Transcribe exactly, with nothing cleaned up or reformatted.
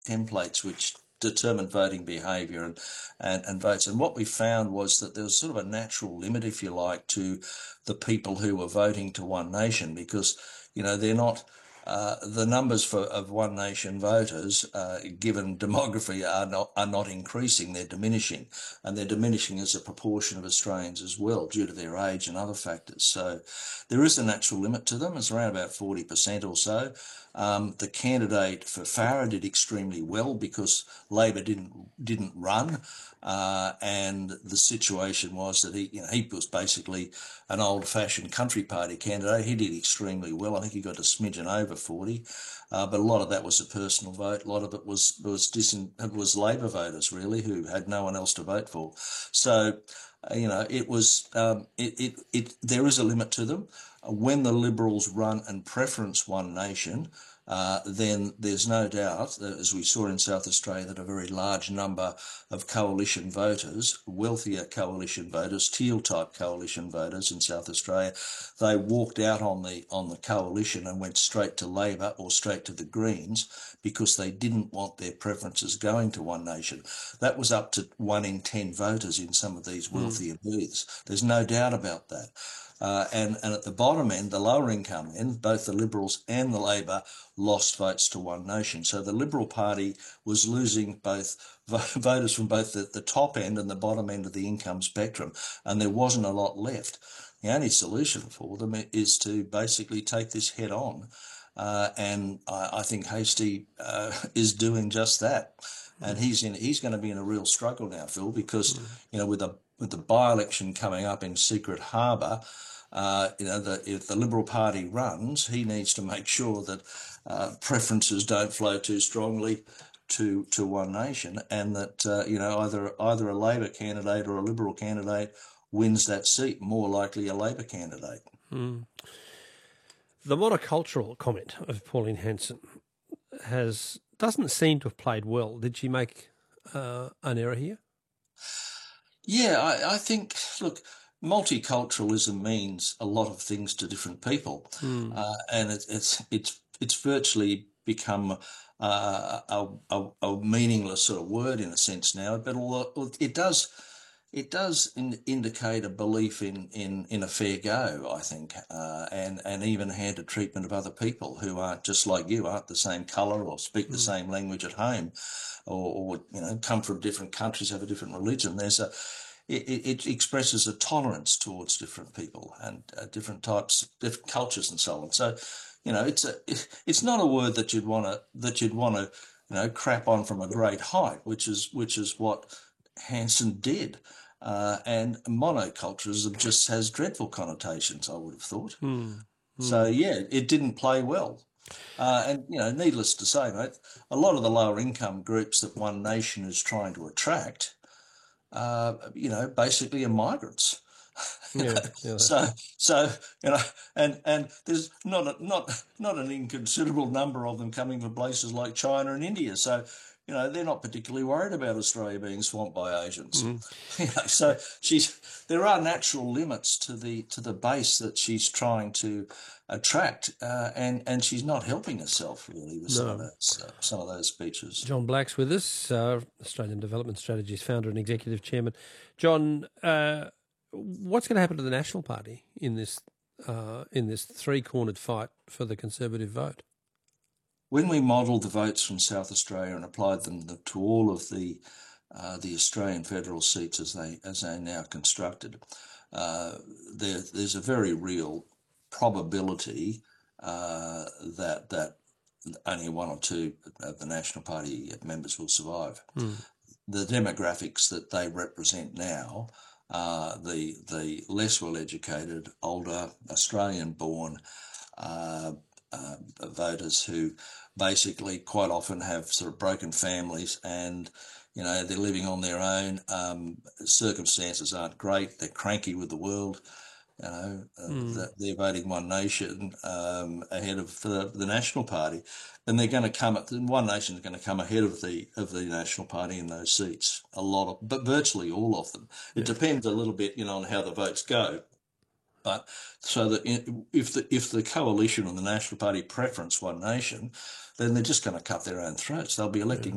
templates which determine voting behaviour and, and, and votes. And what we found was that there was sort of a natural limit, if you like, to the people who were voting to One Nation because, you know, they're not uh, the numbers for of One Nation voters, uh, given demography, are not are not increasing. They're diminishing, and they're diminishing as a proportion of Australians as well, due to their age and other factors. So there is a natural limit to them. It's around about forty percent or so. Um, the candidate for Farah did extremely well because Labor didn't didn't run, uh, and the situation was that he, you know, he was basically an old-fashioned country party candidate. He did extremely well. I think he got a smidgen over forty, uh, but a lot of that was a personal vote. A lot of it was was disin- it was Labor voters really who had no one else to vote for. So, uh, you know, it was um, it, it it there is a limit to them. When the Liberals run and preference One Nation, uh, then there's no doubt, that, as we saw in South Australia, that a very large number of coalition voters, wealthier coalition voters, teal-type coalition voters in South Australia, they walked out on the on the coalition and went straight to Labor or straight to the Greens because they didn't want their preferences going to One Nation. That was up to one in ten voters in some of these wealthier mm. booths. There's no doubt about that. Uh, and, and at the bottom end, the lower income end, both the Liberals and the Labor lost votes to One Nation. So the Liberal Party was losing both voters from both the, the top end and the bottom end of the income spectrum, and there wasn't a lot left. The only solution for them is to basically take this head on, uh, and I, I think Hastie uh, is doing just that. And he's in. He's going to be in a real struggle now, Phil, because mm. you know, with a with the by-election coming up in Secret Harbour, uh, you know, the, if the Liberal Party runs, he needs to make sure that uh, preferences don't flow too strongly to to One Nation, and that uh, you know, either either a Labor candidate or a Liberal candidate wins that seat. More likely, a Labor candidate. Mm. The monocultural comment of Pauline Hanson has doesn't seem to have played well. Did she make uh, an error here? Yeah, I, I think, look, multiculturalism means a lot of things to different people, mm. uh, and it, it's it's it's virtually become uh, a, a, a meaningless sort of word in a sense now. But it does it does in, indicate a belief in, in, in a fair go, I think, uh, and and even-handed treatment of other people who aren't just like you, aren't the same colour or speak mm. the same language at home, or, or you know, come from different countries, have a different religion. There's a it, it expresses a tolerance towards different people and uh, different types, different cultures, and so on. So, you know, it's a it's not a word that you'd want to that you'd want to you know crap on from a great height, which is which is what Hanson did. Uh, and monoculturalism just has dreadful connotations, I would have thought. Mm. Mm. So, yeah, it didn't play well. Uh, and, you know, needless to say, mate, a lot of the lower income groups that One Nation is trying to attract, uh, you know, basically are migrants. Yeah, yeah. So, so you know, and and there's not a, not not an inconsiderable number of them coming from places like China and India. So, you know, they're not particularly worried about Australia being swamped by Asians. Mm. You know, so she's there are natural limits to the to the base that she's trying to attract, uh, and and she's not helping herself really with no. some of those uh, some of those speeches. John Black's with us, uh, Australian Development Strategies founder and executive chairman. John, uh, what's going to happen to the National Party in this uh, in this three-cornered fight for the Conservative vote? When we modelled the votes from South Australia and applied them to all of the uh, the Australian federal seats as they as they are now constructed, uh, there, there's a very real probability uh, that that only one or two of the National Party members will survive. Mm. The demographics that they represent now, uh, the the less well-educated, older, Australian-born uh, uh, voters who basically quite often have sort of broken families and, you know, they're living on their own. Um, circumstances aren't great. They're cranky with the world. You know, uh, mm. they're voting One Nation um, ahead of the, the National Party, and they're going to come. One Nation is going to come ahead of the of the National Party in those seats. A lot of, but virtually all of them. It yeah. depends a little bit, you know, on how the votes go. But so that if the if the coalition and the National Party preference One Nation, then they're just going to cut their own throats. They'll be electing. Yeah.